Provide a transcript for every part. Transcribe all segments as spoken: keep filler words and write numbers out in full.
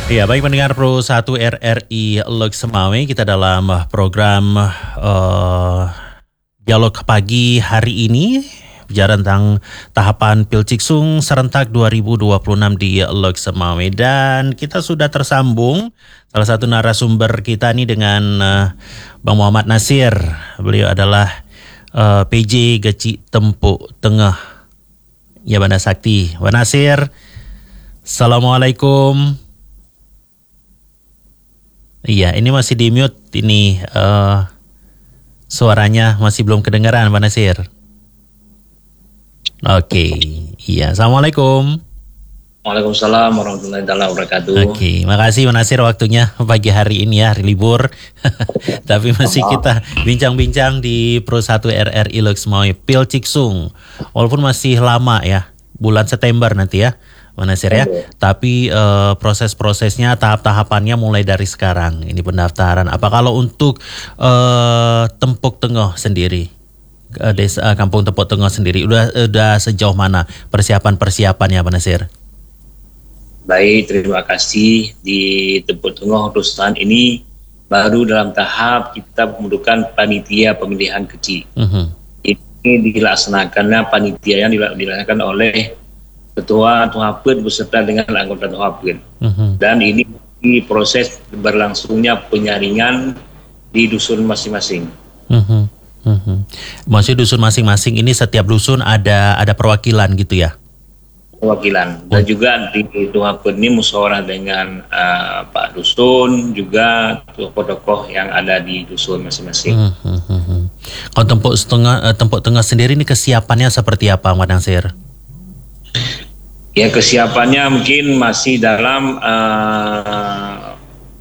Ya, baik pendengar Pro satu R R I Lok Semawe, kita dalam program uh, Dialog Pagi hari ini bicara tentang tahapan Pilciksung serentak dua ribu dua puluh enam di Lok Semawe, dan kita sudah tersambung salah satu narasumber kita nih dengan uh, Bang Muhammad Nasir. Beliau adalah uh, P J Geci Tempuk Tengah ya Banda Sakti. Bang Nasir, Assalamualaikum. Iya, ini masih di mute, ini uh, suaranya masih belum kedengaran, Pak Nasir. Oke, iya, Assalamualaikum. Waalaikumsalam warahmatullahi wabarakatuh. Oke, makasih Pak Nasir waktunya pagi hari ini ya, hari libur. Tapi masih kita bincang-bincang di Pro satu R R I Lok Semawe Pilciksung. Walaupun masih lama ya, bulan September nanti ya, Pak Nasir ya. Oke. Tapi uh, proses-prosesnya, tahap-tahapannya mulai dari sekarang. Ini pendaftaran. Apa kalau untuk uh, Tempuk Tengah sendiri, uh, desa uh, Kampung Tempuk Tengah sendiri, udah udah sejauh mana persiapan-persiapannya, Pak Nasir? Baik, terima kasih. Di Tempuk Tengah perusahaan ini baru dalam tahap kita membentukkan panitia pemilihan kecil. Uh-huh. Ini dilaksanakannya panitia yang dilaksanakan oleh Ketua Tuhapen beserta dengan anggota Tuhapen. Uh-huh. Dan ini di proses berlangsungnya penyaringan di dusun masing-masing. Uh-huh. Uh-huh. Maksudnya dusun masing-masing ini setiap dusun ada ada perwakilan gitu ya? Perwakilan. Dan uh-huh. juga di Tuhapen ini musyawarah dengan uh, Pak Dusun, juga tokoh-tokoh yang ada di dusun masing-masing. Uh-huh. Uh-huh. Kalau Tempuk Tengah, uh, Tempuk Tengah sendiri ini kesiapannya seperti apa, Mas Nasir? Ya, kesiapannya mungkin masih dalam uh,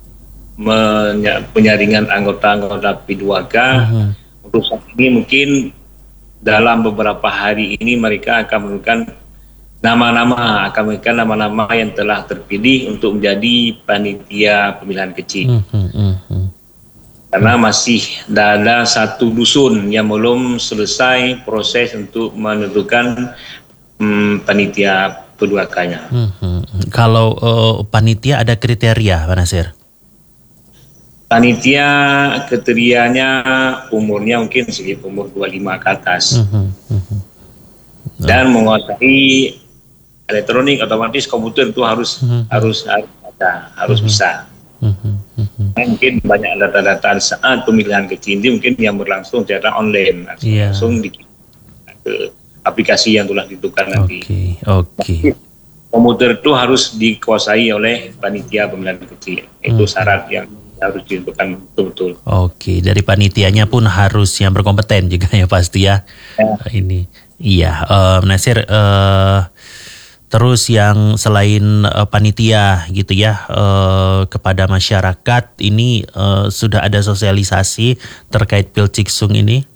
penyaringan anggota-anggota P dua K. Uh-huh. Untuk saat ini mungkin dalam beberapa hari ini mereka akan menentukan nama-nama, akan menentukan nama-nama yang telah terpilih untuk menjadi panitia pemilihan kecil. Uh-huh. Uh-huh. Karena masih ada satu dusun yang belum selesai proses untuk menentukan um, panitia kedua kanya. Hmm, hmm. Kalau uh, panitia ada kriteria, Pak Nasir? Panitia kriterianya umurnya mungkin sekitar umur dua puluh lima ke atas. Hmm, hmm, hmm. Dan menguasai elektronik, otomatis komputer itu harus hmm. harus harus ada, harus hmm. bisa. Hmm, hmm, hmm. Nah, mungkin banyak data-data saat pemilihan kecil ini mungkin yang berlangsung secara online, yeah. langsung di ke aplikasi yang telah ditentukan nanti. Oke, oke. Komputer itu harus dikuasai oleh panitia pemilihan kecil. Itu hmm. syarat yang harus ditentukan betul-betul. Oke, dari panitianya pun harus yang berkompeten juga ya pasti ya. ya. Ini, iya. Uh, Nasir, uh, terus yang selain uh, panitia gitu ya, uh, kepada masyarakat ini uh, sudah ada sosialisasi terkait Pilciksung ini?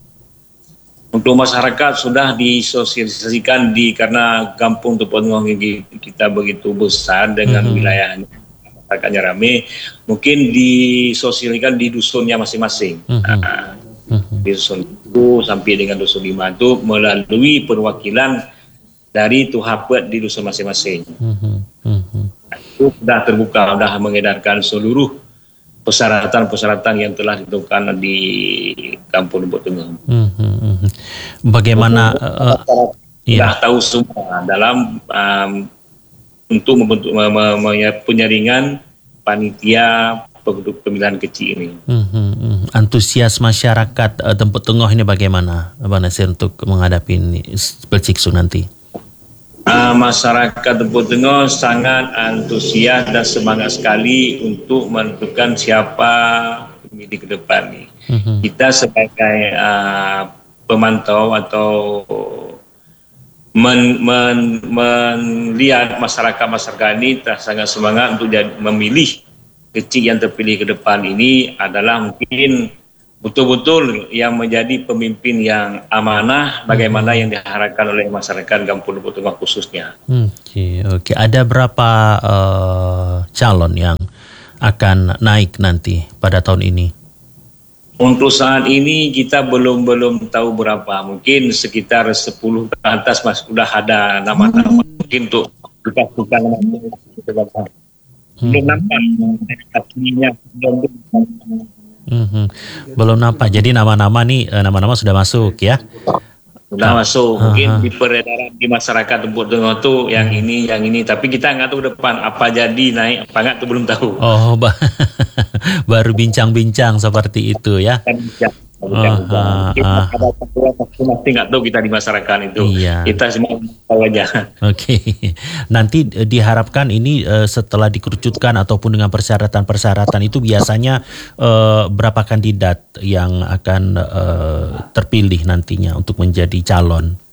Untuk masyarakat sudah disosialisasikan di karena Kampung Tempuk Tengah kita begitu besar dengan mm-hmm. wilayahnya, masyarakatnya ramai, mungkin disosialisasikan di dusunnya masing-masing. Mm-hmm. Nah, mm-hmm. Di dusun itu sampai dengan dusun lima itu melalui perwakilan dari Tuhapen di dusun masing-masing. Mm-hmm. Mm-hmm. Nah, itu sudah terbuka, sudah mengedarkan seluruh persyaratan-persyaratan yang telah ditentukan di Kampung Tempuk Tengah. Hmm, Bagaimana uh, sudah iya. tahu semua dalam um, untuk membentuk me, me, me, penyaringan panitia pemilihan kecil ini. Hmm, hmm, antusias masyarakat uh, Tempuk Tengah ini bagaimana, Bang Nasir, untuk menghadapi ini Pilciksung nanti? Uh, masyarakat Tempuk Tengah sangat antusias dan semangat sekali untuk menentukan siapa pemilih ke depan nih. Uh-huh. Kita sebagai uh, pemantau atau men, men, melihat masyarakat-masyarakat ini sangat semangat untuk jadi, memilih kecil yang terpilih ke depan ini adalah mungkin betul-betul yang menjadi pemimpin yang amanah, bagaimana yang diharapkan oleh masyarakat Kampung Tempuk Tengah khususnya. Oke, oke. Ada berapa uh, calon yang akan naik nanti pada tahun ini? Untuk saat ini kita belum belum tahu berapa, mungkin sekitar sepuluh ke atas mas sudah ada nama-nama mungkin untuk kita bukan nama. belum nampak aslinya belum. Mhm. Belum nampak. Jadi nama-nama nih eh, nama-nama sudah masuk ya. Sudah Ka- masuk, Aha. mungkin di peredaran di masyarakat Tempur Tengah tuh yang ini, yang ini, tapi kita nggak tahu depan apa jadi naik apa nggak tuh belum tahu. Oh, ba- baru bincang-bincang seperti itu ya. Kan bijak, Oh, bijak, bijak. ah, Kita ah. ada satu pasti nggak tahu kita di masyarakat itu. Iya. Kita semua tahu aja. Oke, nanti eh, diharapkan ini eh, setelah dikerucutkan ataupun dengan persyaratan-persyaratan itu biasanya eh, berapa kandidat yang akan eh, terpilih nantinya untuk menjadi calon?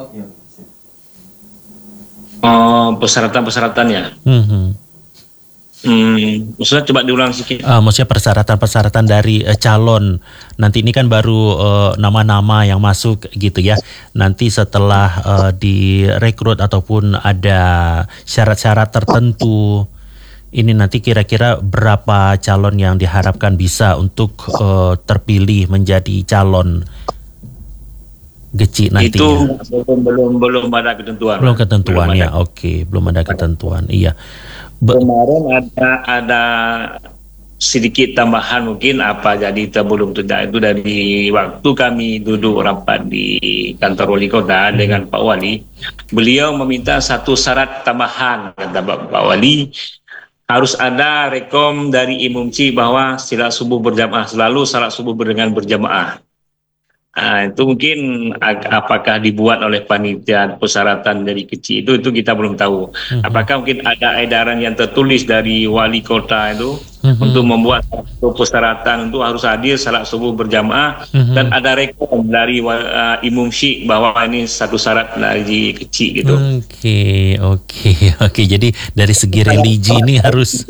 Oh, persyaratan-persyaratannya. Mhm. Hmm, maksudnya coba diulang sedikit. Ah, maksudnya persyaratan-persyaratan dari eh, calon. Nanti ini kan baru eh, nama-nama yang masuk gitu ya. Nanti setelah eh, direkrut ataupun ada syarat-syarat tertentu, ini nanti kira-kira berapa calon yang diharapkan bisa untuk eh, terpilih menjadi calon Geci nantinya? Itu belum belum belum ada ketentuan. Belum ketentuan Belum ya. ada. Oke, belum ada ketentuan. Iya. Be- Kemarin ada ada sedikit tambahan mungkin apa jadi kita belum tidak itu dari waktu kami duduk rapat di kantor wali kota dengan Pak Wali, beliau meminta satu syarat tambahan, kata Pak Pak Wali, harus ada rekom dari Imumci bahwa salat subuh berjamaah, selalu salat subuh dengan berjamaah. Ah, itu mungkin ag- apakah dibuat oleh panitia persyaratan dari kecil itu itu kita belum tahu. Apakah mungkin ada edaran yang tertulis dari wali kota itu Mhm. untuk membuat satu persyaratan itu harus hadir salat subuh berjamaah Mhm. dan ada rekam dari uh, Imam Syekh bahwa ini satu syarat dari kecil gitu. Oke, oke, oke. Jadi dari segi religi ini harus,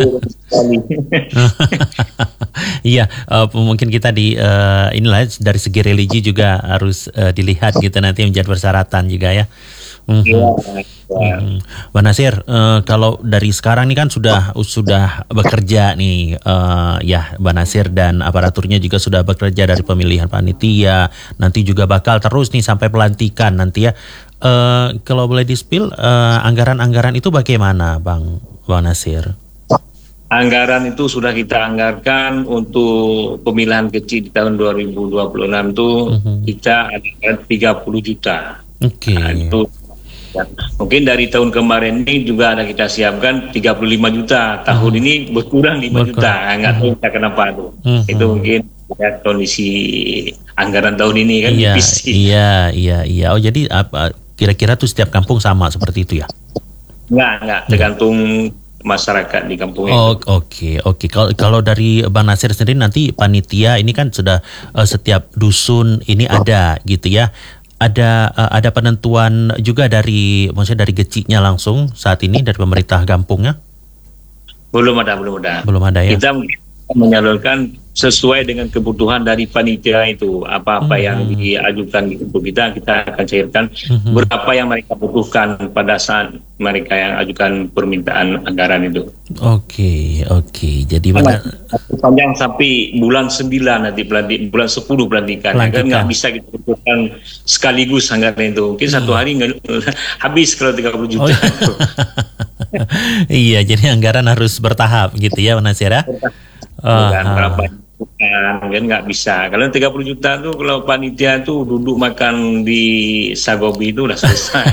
iya, eh, mungkin kita di eh, inilah dari segi religi juga harus eh, dilihat gitu nanti menjadi persyaratan juga ya. Mhm. Iya, ya. Mhm. Bang Nasir, eh, kalau dari sekarang ini kan sudah sudah bekerja nih, eh, ya Bang Nasir dan aparaturnya juga sudah bekerja dari pemilihan panitia, nanti juga bakal terus nih sampai pelantikan nanti ya. Eh, kalau boleh di-spill, eh, anggaran-anggaran itu bagaimana, Bang Bang Nasir? Anggaran itu sudah kita anggarkan untuk pemilihan kecil di tahun dua ribu dua puluh enam itu Mhm. kita ada tiga puluh juta. Oke. Nah, itu ya. Mungkin dari tahun kemarin ini juga ada kita siapkan tiga puluh lima juta. Tahun ini berkurang lima Berkurang. juta. Ah, nggak tahu kita kenapa itu. Mhm. Itu mungkin ya, kondisi anggaran tahun ini kan Iya, tipis sih. iya, iya, iya. Oh jadi apa? Kira-kira tuh setiap kampung sama seperti itu ya? Nggak, nggak. Tergantung masyarakat di kampung itu. Oh, oke, oke. Kalau kalau dari Bang Nasir sendiri nanti panitia ini kan sudah eh, setiap dusun ini ada gitu ya. Ada eh, ada penentuan juga dari maksudnya dari gecinya langsung saat ini dari pemerintah kampungnya? Belum ada, belum ada. Belum ada ya. Kita menyalurkan sesuai dengan kebutuhan dari panitia itu, apa-apa Mhm. yang diajukan di kumpul kita kita akan cairkan Mhm. berapa yang mereka butuhkan pada saat mereka yang ajukan permintaan anggaran itu. Oke, oke. Jadi mana Panjang sampai bulan sembilan nanti pelantik, bulan sepuluh pelantikan. Pelantikan. Kan nggak bisa kita butuhkan sekaligus anggaran itu. Mungkin satu hari nggak habis kalau tiga puluh juta. Oh, iya. Iya, jadi anggaran harus bertahap gitu ya, Bang Nasir ya. Bukan Ah, berapa bukan kan nggak bisa. Kalau tiga puluh juta tuh kalau panitia tuh duduk makan di Sagobi itu udah selesai.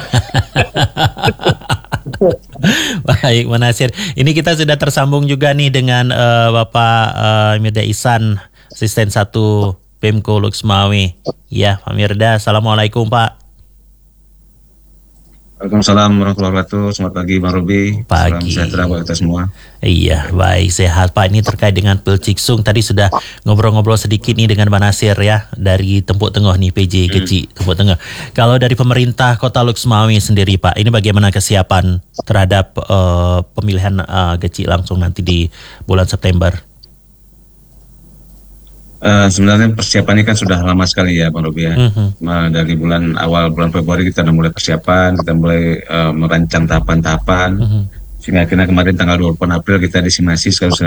Baik, Bang Nasir. Ini kita sudah tersambung juga nih dengan eh, Bapak eh, Mirda Ihsan, asisten satu Pemko Luxmawe. Ya, Pak Mirda. Assalamualaikum, Pak. Waalaikumsalam warahmatullahi wabarakatuh. Selamat pagi Bang Robi. Pagi. Salam sejahtera buat kita semua. Iya, baik, sehat Pak. Ini terkait dengan Pilciksung. Tadi sudah ngobrol-ngobrol sedikit nih dengan Bang Nasir ya, dari Tempuk Tengah nih, P J Geci Tempuk Tengah. Kalau dari pemerintah Kota Luxmawe sendiri Pak, ini bagaimana kesiapan terhadap eh, pemilihan eh, Geci langsung nanti di bulan September? Eh, sebenarnya persiapannya kan sudah lama sekali ya Bang Robi ya. Mhm. Nah, dari bulan awal bulan Februari kita sudah mulai persiapan, kita mulai eh, merancang tahapan-tahapan. Mhm. Sehingga akhirnya kemarin tanggal dua puluh delapan April kita disimulasi sekaligus